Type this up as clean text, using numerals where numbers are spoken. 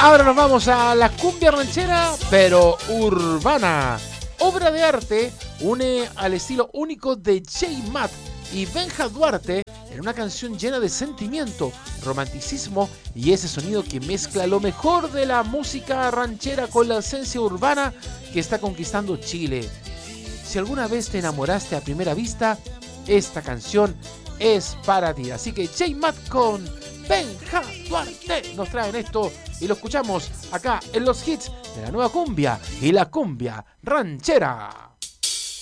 Ahora nos vamos a la cumbia ranchera, pero urbana. Obra de arte une al estilo único de J Matt y Benja Duarte en una canción llena de sentimiento, romanticismo y ese sonido que mezcla lo mejor de la música ranchera con la esencia urbana que está conquistando Chile. Si alguna vez te enamoraste a primera vista, esta canción es para ti. Así que J Matt con Benja Duarte nos traen esto y lo escuchamos acá en los hits de la nueva cumbia y la cumbia ranchera.